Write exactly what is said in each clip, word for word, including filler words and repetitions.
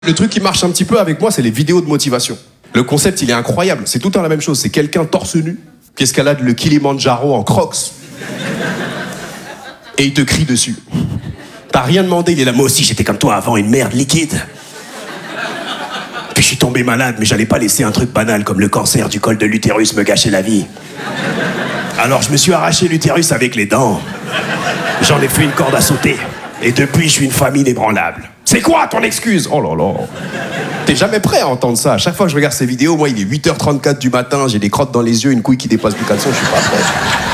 Le truc qui marche un petit peu avec moi, c'est les vidéos de motivation. Le concept, il est incroyable. C'est tout le temps la même chose. C'est quelqu'un torse nu qui escalade le Kilimandjaro en crocs. Et il te crie dessus. T'as rien demandé, il est là. Moi aussi, j'étais comme toi avant, une merde liquide. Puis je suis tombé malade, mais j'allais pas laisser un truc banal comme le cancer du col de l'utérus me gâcher la vie. Alors je me suis arraché l'utérus avec les dents. J'en ai fait une corde à sauter. Et depuis, je suis une famille inébranlable. C'est quoi ton excuse? Oh là là. T'es jamais prêt à entendre ça. À chaque fois que je regarde ces vidéos, moi, il est huit heures trente-quatre du matin, j'ai des crottes dans les yeux, une couille qui dépasse du caleçon, je suis pas prêt.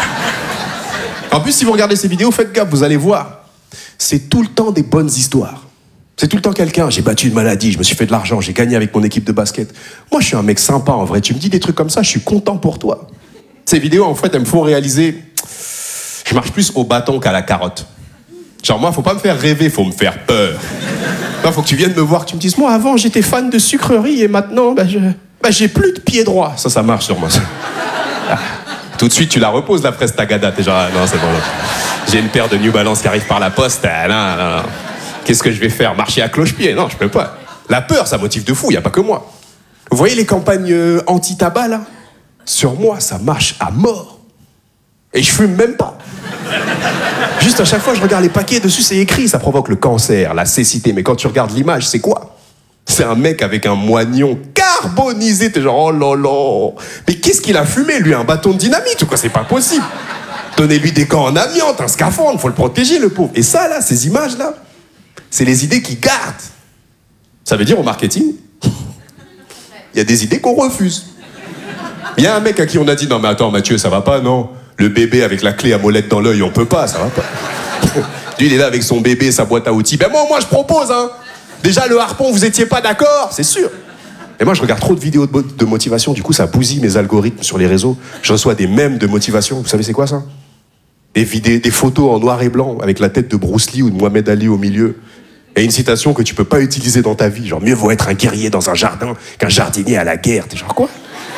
En plus, si vous regardez ces vidéos, faites gaffe, vous allez voir. C'est tout le temps des bonnes histoires. C'est tout le temps quelqu'un. J'ai battu une maladie, je me suis fait de l'argent, j'ai gagné avec mon équipe de basket. Moi, je suis un mec sympa, en vrai. Tu me dis des trucs comme ça, je suis content pour toi. Ces vidéos, en fait, elles me font réaliser... Je marche plus au bâton qu'à la carotte. Genre, moi, faut pas me faire rêver, faut me faire peur. Non, faut que tu viennes me voir, que tu me dises, moi, avant, j'étais fan de sucreries et maintenant, bah, je... bah, j'ai plus de pied droit. Ça, ça marche sur moi. Ah. Tout de suite, tu la reposes, la presse tagada. T'es genre, ah, non, c'est bon. Là. J'ai une paire de New Balance qui arrive par la poste. Ah, non, non, non. Qu'est-ce que je vais faire? Marcher à cloche-pied? Non, je peux pas. La peur, ça motive de fou, y a pas que moi. Vous voyez les campagnes euh, anti-tabac, là? Sur moi, ça marche à mort. Et je fume même pas. Juste à chaque fois, je regarde les paquets, dessus, c'est écrit. Ça provoque le cancer, la cécité. Mais quand tu regardes l'image, c'est quoi? C'est un mec avec un moignon carbonisé. T'es genre, oh là là. Mais qu'est-ce qu'il a fumé, lui? Un bâton de dynamite ou quoi? C'est pas possible. Donnez-lui des gants en amiante, un scaphandre, faut le protéger, le pauvre. Et ça, là, ces images-là, c'est les idées qui gardent. Ça veut dire, au marketing, il y a des idées qu'on refuse. Il y a un mec à qui on a dit, non mais attends Mathieu, ça va pas, non? Le bébé avec la clé à molette dans l'œil, on peut pas, ça va pas. Lui, il est là avec son bébé, sa boîte à outils. Ben moi, moi, je propose, hein. Déjà, le harpon, vous étiez pas d'accord, c'est sûr. Et moi, je regarde trop de vidéos de, de motivation, du coup, ça bousille mes algorithmes sur les réseaux. Je reçois des mèmes de motivation. Vous savez, c'est quoi ça? Des, vidéos, des photos en noir et blanc, avec la tête de Bruce Lee ou de Mohamed Ali au milieu. Et une citation que tu peux pas utiliser dans ta vie. Genre, mieux vaut être un guerrier dans un jardin qu'un jardinier à la guerre. T'es genre, quoi?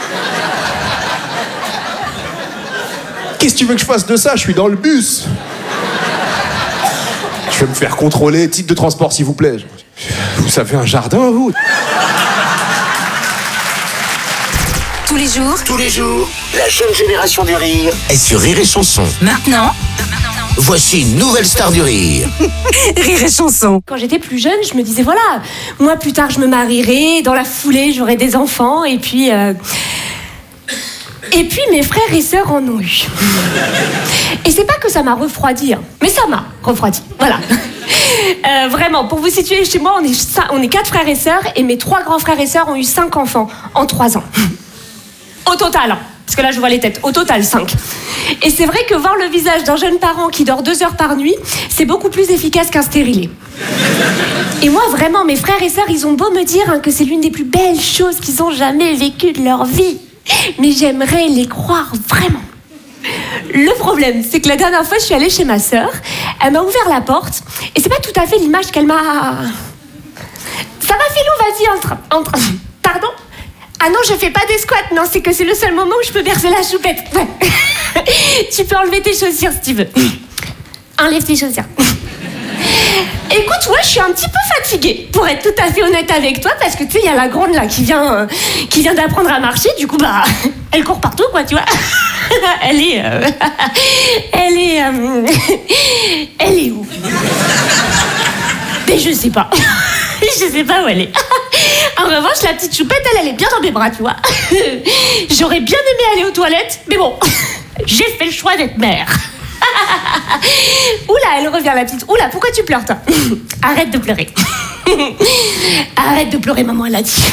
Qu'est-ce que tu veux que je fasse de ça? Je suis dans le bus. Je vais me faire contrôler. Titre de transport, s'il vous plaît. Vous avez un jardin, vous? Tous les jours, Tous les jours, la jeune génération du rire est sur Rire et Chanson. maintenant, Voici une nouvelle star du rire. Rire et Chanson. Quand j'étais plus jeune, je me disais, voilà, moi plus tard je me marierai, dans la foulée j'aurai des enfants, et puis... Euh... Et puis mes frères et sœurs en ont eu. Et c'est pas que ça m'a refroidi, hein, mais ça m'a refroidi, voilà. Euh, vraiment, pour vous situer, chez moi, on est, on est quatre frères et sœurs, et mes trois grands frères et sœurs ont eu cinq enfants en trois ans. Au total, hein, parce que là je vois les têtes, au total cinq. Et c'est vrai que voir le visage d'un jeune parent qui dort deux heures par nuit, c'est beaucoup plus efficace qu'un stérilet. Et moi, vraiment, mes frères et sœurs, ils ont beau me dire hein, que c'est l'une des plus belles choses qu'ils ont jamais vécues de leur vie. Mais j'aimerais les croire vraiment. Le problème, c'est que la dernière fois, je suis allée chez ma sœur, elle m'a ouvert la porte, et c'est pas tout à fait l'image qu'elle m'a... Ça va, Philou, vas-y, entre... entre... Pardon? Ah non, je fais pas des squats, non, c'est que c'est le seul moment où je peux bercer la choupette. Ouais. Tu peux enlever tes chaussures si tu veux. Enlève tes chaussures. Écoute, ouais, je suis un petit peu fatiguée, pour être tout à fait honnête avec toi, parce que tu sais, il y a la grande là qui vient, euh, qui vient d'apprendre à marcher, du coup, bah, elle court partout, quoi, tu vois. Elle est, euh, elle est, euh, elle est où? Mais je sais pas, je sais pas où elle est. En revanche, la petite choupette, elle, elle est bien dans mes bras, tu vois. J'aurais bien aimé aller aux toilettes, mais bon, j'ai fait le choix d'être mère. Oula, elle revient la petite. Oula, pourquoi tu pleures toi? Arrête de pleurer. Arrête de pleurer, maman, elle a dit.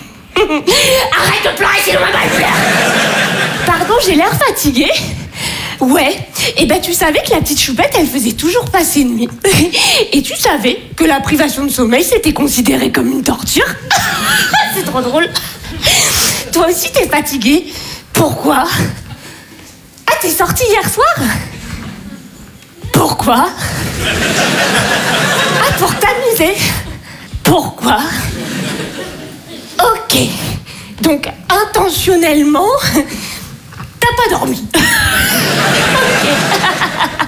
Arrête de pleurer, sinon maman elle pleure. Pardon, j'ai l'air fatiguée. Ouais, et ben tu savais que la petite choupette, elle faisait toujours passer une nuit. Et tu savais que la privation de sommeil, c'était considéré comme une torture. C'est trop drôle. Toi aussi, t'es fatiguée. Pourquoi? Ah, t'es sortie hier soir? Pourquoi? Ah, pour t'amuser. Pourquoi? Ok. Donc, intentionnellement, t'as pas dormi. Okay.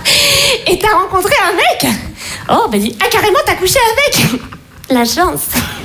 Et t'as rencontré un mec? Oh, bah dis, ah, carrément, t'as couché avec? La chance.